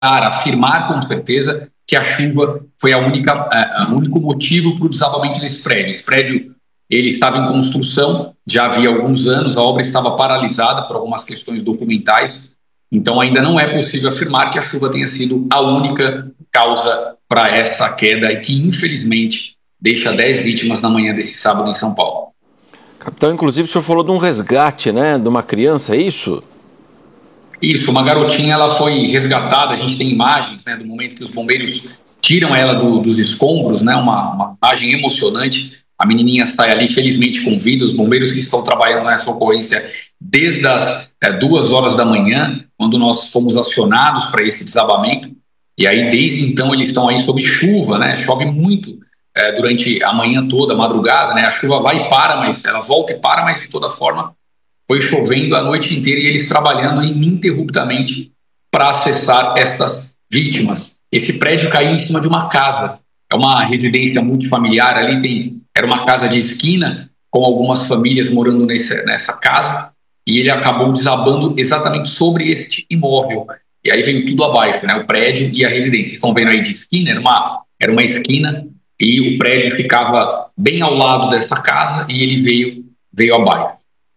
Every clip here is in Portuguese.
afirmar com certeza que a chuva foi o único motivo para o desabamento desse prédio. Esse prédio ele estava em construção já havia alguns anos, a obra estava paralisada por algumas questões documentais, então ainda não é possível afirmar que a chuva tenha sido a única causa para essa queda e que, infelizmente, deixa 10 vítimas na manhã desse sábado em São Paulo. Capitão, inclusive o senhor falou de um resgate, né, de uma criança, é isso? Isso, uma garotinha, ela foi resgatada, a gente tem imagens, né, do momento que os bombeiros tiram ela dos escombros, né, uma imagem emocionante. A menininha sai ali, felizmente, com vida. Os bombeiros que estão trabalhando nessa ocorrência desde as 2 horas da manhã, quando nós fomos acionados para esse desabamento. E aí, desde então, eles estão aí sob chuva, né? Chove muito durante a manhã toda, a madrugada, né? A chuva vai e para, mas ela volta e para, mas de toda forma foi chovendo a noite inteira e eles trabalhando ininterruptamente para acessar essas vítimas. Esse prédio caiu em cima de uma casa. É uma residência multifamiliar, ali era uma casa de esquina, com algumas famílias morando nessa casa, e ele acabou desabando exatamente sobre este imóvel. E aí veio tudo abaixo, né? O prédio e a residência. Vocês estão vendo aí de esquina, era uma esquina, e o prédio ficava bem ao lado dessa casa, e ele veio abaixo.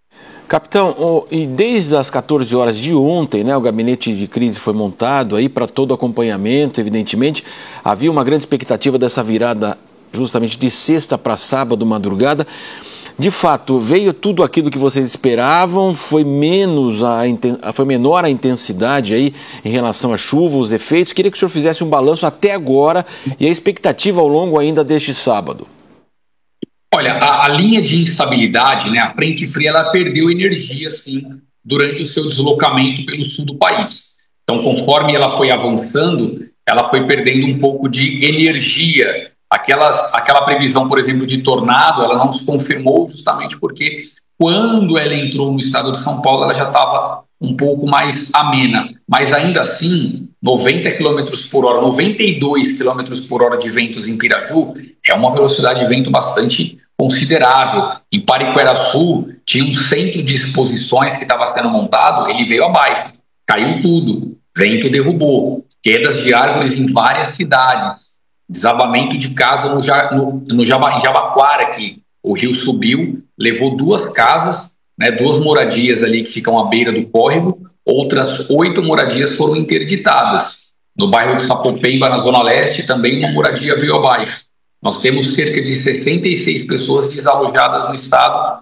Capitão, e desde as 14 horas de ontem, né, o gabinete de crise foi montado aí para todo acompanhamento, evidentemente. Havia uma grande expectativa dessa virada justamente de sexta para sábado, madrugada. De fato, veio tudo aquilo que vocês esperavam? Foi menor a intensidade aí em relação à chuva, os efeitos? Queria que o senhor fizesse um balanço até agora e a expectativa ao longo ainda deste sábado. Olha, a linha de instabilidade, né, a frente fria, ela perdeu energia, sim, durante o seu deslocamento pelo sul do país. Então, conforme ela foi avançando, ela foi perdendo um pouco de energia. Aquela previsão, por exemplo, de tornado, ela não se confirmou justamente porque quando ela entrou no estado de São Paulo, ela já estava um pouco mais amena. Mas ainda assim, 90 km por hora, 92 km por hora de ventos em Piraju é uma velocidade de vento bastante considerável. Em Pariquera-Sul, tinha um centro de exposições que estava sendo montado, ele veio abaixo, caiu tudo, vento derrubou, quedas de árvores em várias cidades, desabamento de casa em Jabaquara, que o rio subiu, levou 2 casas, né, 2 moradias ali que ficam à beira do córrego, outras 8 moradias foram interditadas. No bairro de Sapopemba, na Zona Leste, também uma moradia veio abaixo. Nós temos cerca de 66 pessoas desalojadas no estado,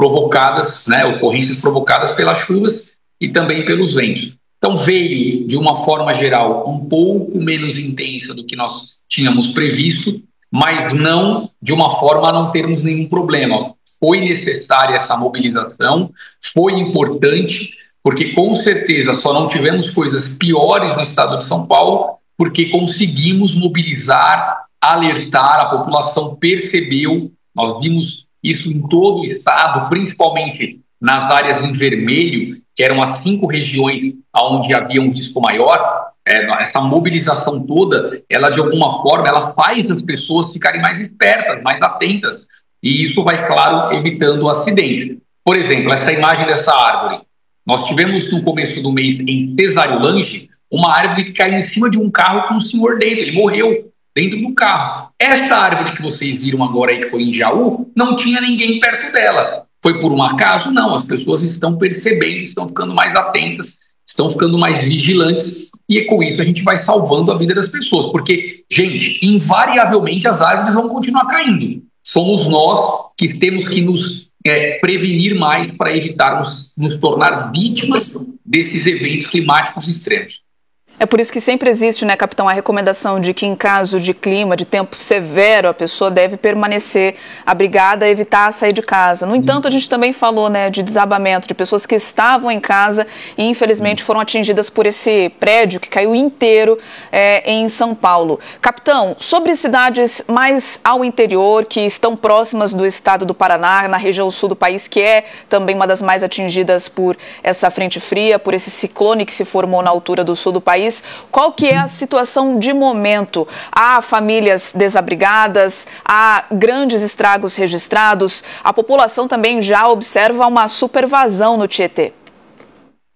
ocorrências provocadas pelas chuvas e também pelos ventos. Então veio, de uma forma geral, um pouco menos intensa do que nós tínhamos previsto, mas não de uma forma a não termos nenhum problema. Foi necessária essa mobilização, foi importante, porque com certeza só não tivemos coisas piores no estado de São Paulo, porque conseguimos mobilizar, alertar, a população percebeu, nós vimos isso em todo o estado, principalmente nas áreas em vermelho, que eram as 5 regiões onde havia um risco maior. Essa mobilização toda, ela de alguma forma, ela faz as pessoas ficarem mais espertas, mais atentas, e isso vai, claro, evitando o acidente. Por exemplo, essa imagem dessa árvore, nós tivemos no começo do mês em Cesário-Lange uma árvore que caiu em cima de um carro com um senhor dentro, ele morreu dentro do carro. Esta árvore que vocês viram agora aí, que foi em Jaú, não tinha ninguém perto dela. Foi por um acaso? Não, as pessoas estão percebendo, estão ficando mais atentas, estão ficando mais vigilantes, e com isso a gente vai salvando a vida das pessoas, porque, gente, invariavelmente as árvores vão continuar caindo. Somos nós que temos que nos prevenir mais para evitarmos nos tornar vítimas desses eventos climáticos extremos. É por isso que sempre existe, né, capitão, a recomendação de que em caso de clima, de tempo severo, a pessoa deve permanecer abrigada, evitar sair de casa. No entanto, a gente também falou, né, de desabamento, de pessoas que estavam em casa e infelizmente foram atingidas por esse prédio que caiu inteiro em São Paulo. Capitão, sobre cidades mais ao interior, que estão próximas do estado do Paraná, na região sul do país, que é também uma das mais atingidas por essa frente fria, por esse ciclone que se formou na altura do sul do país, qual que é a situação de momento? Há famílias desabrigadas, há grandes estragos registrados, a população também já observa uma supervasão no Tietê.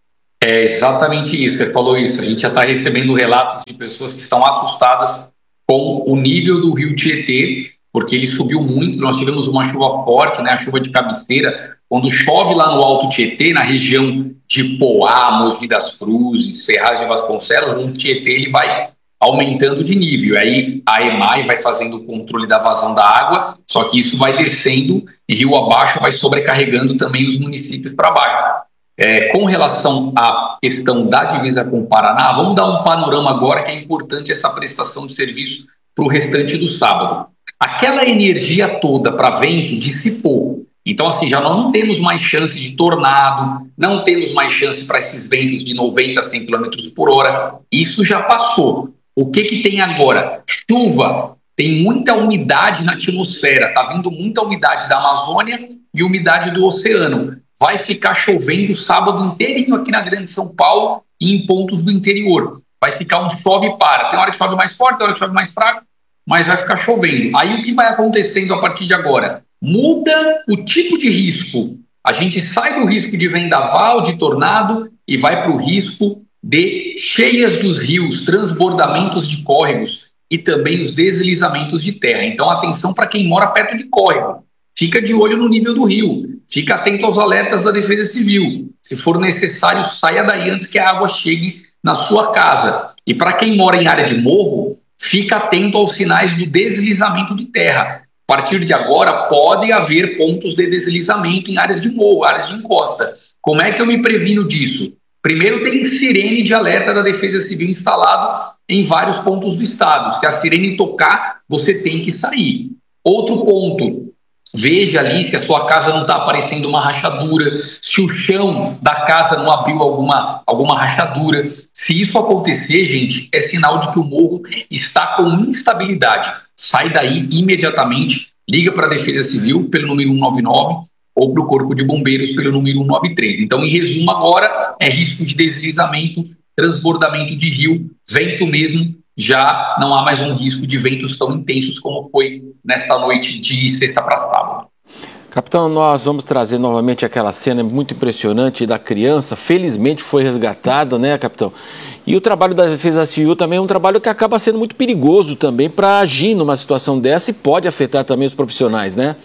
É exatamente isso, você falou isso. A gente já está recebendo relatos de pessoas que estão assustadas com o nível do rio Tietê, porque ele subiu muito. Nós tivemos uma chuva forte, né, a chuva de cabeceira. Quando chove lá no Alto Tietê, na região de Poá, Mogi das Cruzes, Ferraz de Vasconcelos, o Tietê ele vai aumentando de nível. Aí a EMAI vai fazendo o controle da vazão da água, só que isso vai descendo e rio abaixo vai sobrecarregando também os municípios para baixo. Com relação à questão da divisa com o Paraná, vamos dar um panorama agora que é importante essa prestação de serviço para o restante do sábado. Aquela energia toda para vento dissipou. Então, assim, já nós não temos mais chance de tornado, não temos mais chance para esses ventos de 90 a 100 km por hora. Isso já passou. O que tem agora? Chuva. Tem muita umidade na atmosfera. Está vindo muita umidade da Amazônia e umidade do oceano. Vai ficar chovendo o sábado inteirinho aqui na Grande São Paulo e em pontos do interior. Vai ficar um chove e para. Tem hora que chove mais forte, tem hora que chove mais fraco, mas vai ficar chovendo. Aí o que vai acontecendo a partir de agora? Muda o tipo de risco. A gente sai do risco de vendaval, de tornado e vai para o risco de cheias dos rios, transbordamentos de córregos e também os deslizamentos de terra. Então, atenção para quem mora perto de córrego. Fica de olho no nível do rio. Fica atento aos alertas da Defesa Civil. Se for necessário, saia daí antes que a água chegue na sua casa. E para quem mora em área de morro, fica atento aos sinais do deslizamento de terra. A partir de agora, pode haver pontos de deslizamento em áreas de morro, áreas de encosta. Como é que eu me previno disso? Primeiro, tem sirene de alerta da Defesa Civil instalado em vários pontos do estado. Se a sirene tocar, você tem que sair. Outro ponto, veja ali se a sua casa não está aparecendo uma rachadura, se o chão da casa não abriu alguma rachadura. Se isso acontecer, gente, é sinal de que o morro está com instabilidade. Sai daí imediatamente, liga para a Defesa Civil pelo número 199 ou para o Corpo de Bombeiros pelo número 193. Então, em resumo, agora é risco de deslizamento, transbordamento de rio, vento mesmo. Já não há mais um risco de ventos tão intensos como foi nesta noite de sexta para sábado. Capitão, nós vamos trazer novamente aquela cena muito impressionante da criança. Felizmente foi resgatada, né, capitão? E o trabalho da Defesa Civil também é um trabalho que acaba sendo muito perigoso também para agir numa situação dessa e pode afetar também os profissionais, né?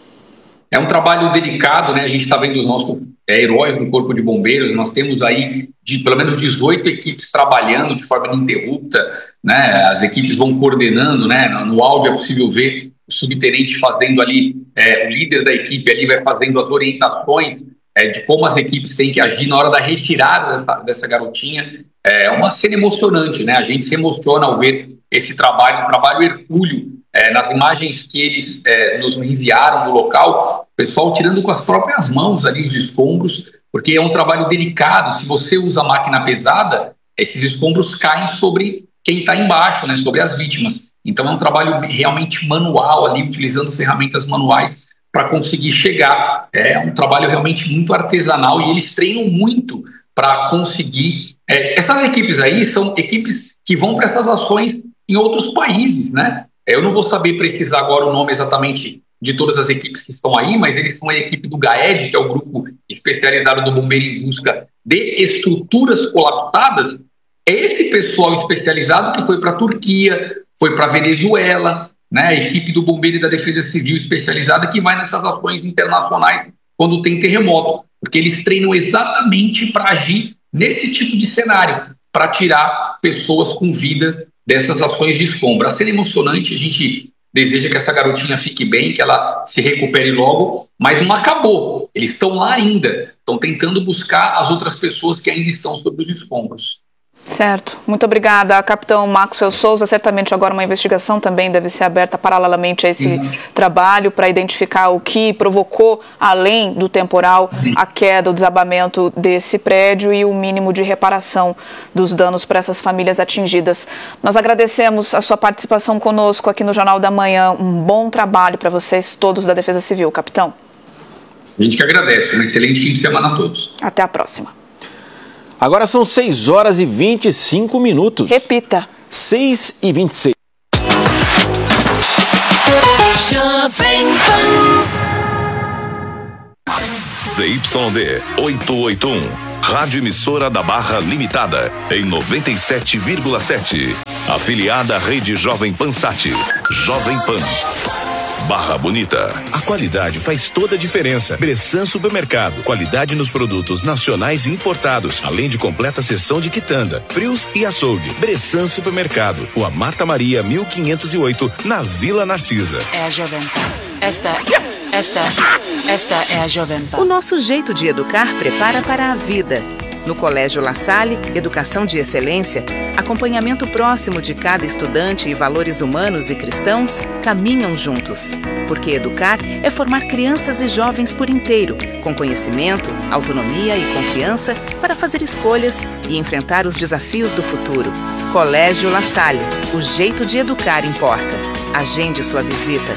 É um trabalho delicado, né? A gente está vendo os nossos heróis do Corpo de Bombeiros. Nós temos aí pelo menos 18 equipes trabalhando de forma ininterrupta, né? As equipes vão coordenando, né? No áudio é possível ver o subtenente fazendo ali, o líder da equipe ali vai fazendo as orientações de como as equipes têm que agir na hora da retirada dessa garotinha. É uma cena emocionante, né? A gente se emociona ao ver esse trabalho, um trabalho hercúleo. Nas imagens que eles nos enviaram do local, o pessoal tirando com as próprias mãos ali os escombros, porque é um trabalho delicado. Se você usa máquina pesada, esses escombros caem sobre quem está embaixo, né, sobre as vítimas. Então é um trabalho realmente manual ali, utilizando ferramentas manuais para conseguir chegar. É um trabalho realmente muito artesanal e eles treinam muito para conseguir. Essas equipes aí são equipes que vão para essas ações em outros países, né? Eu não vou saber precisar agora o nome exatamente de todas as equipes que estão aí, mas eles são a equipe do GAEB, que é o grupo especializado do Bombeiro em Busca de Estruturas Colapsadas. É esse pessoal especializado que foi para a Turquia, foi para a Venezuela, né? A equipe do Bombeiro e da Defesa Civil especializada que vai nessas ações internacionais quando tem terremoto, porque eles treinam exatamente para agir nesse tipo de cenário, para tirar pessoas com vida dessas ações de escombro. A cena emocionante, a gente deseja que essa garotinha fique bem, que ela se recupere logo, mas não acabou. Eles estão lá ainda, estão tentando buscar as outras pessoas que ainda estão sob os escombros. Certo. Muito obrigada, capitão Maxwell Souza. Certamente agora uma investigação também deve ser aberta paralelamente a esse trabalho para identificar o que provocou, além do temporal, a queda, o desabamento desse prédio e o mínimo de reparação dos danos para essas famílias atingidas. Nós agradecemos a sua participação conosco aqui no Jornal da Manhã. Um bom trabalho para vocês todos da Defesa Civil, capitão. A gente que agradece. Um excelente fim de semana a todos. Até a próxima. Agora são 6 horas e 25 minutos. Repita. 6h26. Jovem Pan. ZYD 881, Rádio Emissora da Barra Limitada, em 97,7. Afiliada à Rede Jovem Pan Sat, Jovem Pan. Barra Bonita. A qualidade faz toda a diferença. Bressan Supermercado. Qualidade nos produtos nacionais e importados, além de completa seção de quitanda, frios e açougue. Bressan Supermercado. Rua Marta Maria, 1508, na Vila Narcisa. É a Jovem Pan. Esta é a Jovem Pan. O nosso jeito de educar prepara para a vida. No Colégio La Salle, educação de excelência, acompanhamento próximo de cada estudante e valores humanos e cristãos caminham juntos. Porque educar é formar crianças e jovens por inteiro, com conhecimento, autonomia e confiança para fazer escolhas e enfrentar os desafios do futuro. Colégio La Salle, o jeito de educar importa. Agende sua visita.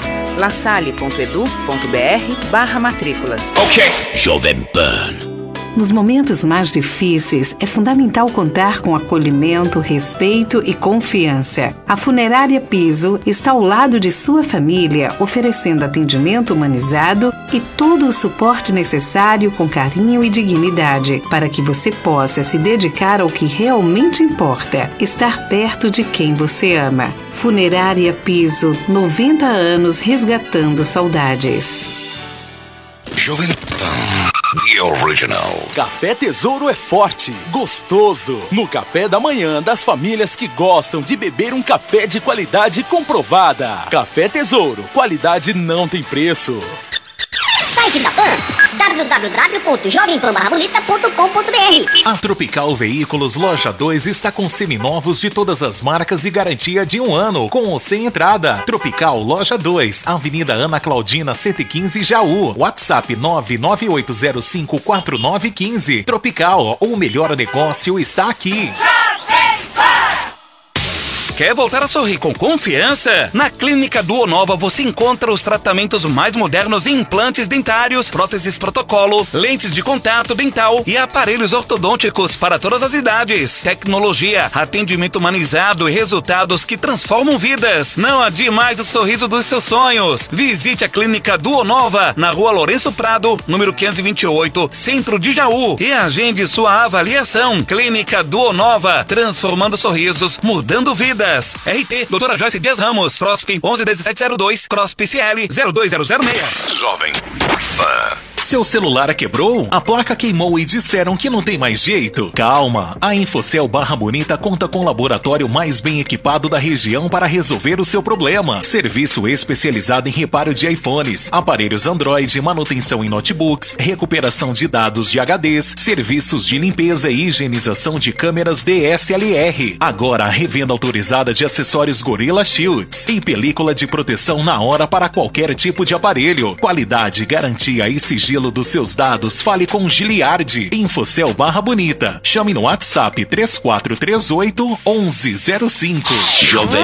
lasalle.edu.br/matrículas. Ok. Jovem Pan. Nos momentos mais difíceis, é fundamental contar com acolhimento, respeito e confiança. A Funerária Piso está ao lado de sua família, oferecendo atendimento humanizado e todo o suporte necessário com carinho e dignidade, para que você possa se dedicar ao que realmente importa, estar perto de quem você ama. Funerária Piso, 90 anos resgatando saudades. Jovem Pan, the original. Café Tesouro é forte, gostoso. No café da manhã das famílias que gostam de beber um café de qualidade comprovada. Café Tesouro, qualidade não tem preço. Site da Pan, www.jovempan-bonita.com.br. A Tropical Veículos Loja 2 está com seminovos de todas as marcas e garantia de 1 ano, com ou sem entrada. Tropical Loja 2, Avenida Ana Claudina 115, Jaú. WhatsApp 998054915. Tropical, o melhor negócio está aqui. Quer voltar a sorrir com confiança? Na Clínica Duonova você encontra os tratamentos mais modernos em implantes dentários, próteses protocolo, lentes de contato dental e aparelhos ortodônticos para todas as idades. Tecnologia, atendimento humanizado e resultados que transformam vidas. Não adie mais o sorriso dos seus sonhos. Visite a Clínica Duonova na Rua Lourenço Prado, número 528, Centro de Jaú, e agende sua avaliação. Clínica Duonova, transformando sorrisos, mudando vidas. RT, Doutora Joyce Dias Ramos, CROSP 111702, CROSP CL 02006. Jovem Pan. Seu celular quebrou? A placa queimou e disseram que não tem mais jeito? Calma! A Infocel Barra Bonita conta com o laboratório mais bem equipado da região para resolver o seu problema. Serviço especializado em reparo de iPhones, aparelhos Android, manutenção em notebooks, recuperação de dados de HDs, serviços de limpeza e higienização de câmeras DSLR. Agora a revenda autorizada de acessórios Gorilla Shields e película de proteção na hora para qualquer tipo de aparelho. Qualidade, garantia e sigilo dos seus dados, fale com Giliardi. Infocel Barra Bonita. Chame no WhatsApp 3438 1105. Jovem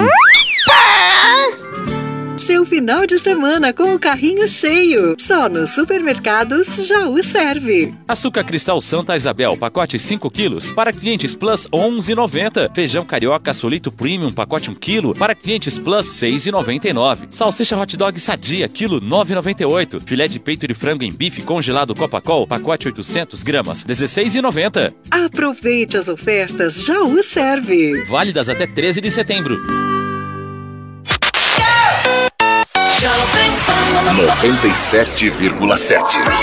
Seu final de semana com o carrinho cheio. Só nos supermercados Jaú serve. Açúcar Cristal Santa Isabel, pacote 5 quilos. Para clientes Plus, 11,90. Feijão Carioca Solito Premium, pacote 1 quilo. Para clientes Plus, 6,99. Salsicha Hot Dog Sadia, quilo 9,98. Filé de peito de frango em bife congelado Copacol, pacote 800 gramas, 16,90. Aproveite as ofertas Jaú serve. Válidas até 13 de setembro. 97,7.